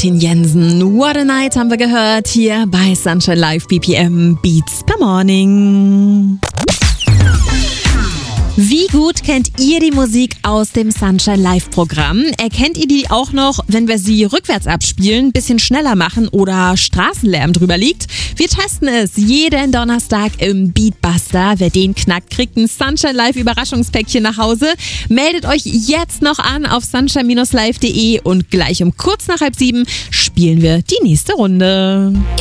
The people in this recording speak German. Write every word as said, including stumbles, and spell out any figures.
Martin Jensen. What a Night haben wir gehört hier bei Sunshine Live B P M Beats per Morning. Wie gut kennt ihr die Musik aus dem Sunshine Live Programm? Erkennt ihr die auch noch, wenn wir sie rückwärts abspielen, bisschen schneller machen oder Straßenlärm drüber liegt? Wir testen es jeden Donnerstag im Beatbuster. Wer den knackt, kriegt ein Sunshine Live Überraschungspäckchen nach Hause. Meldet euch jetzt noch an auf sunshine Bindestrich live punkt de und gleich um kurz nach halb sieben spielen wir die nächste Runde.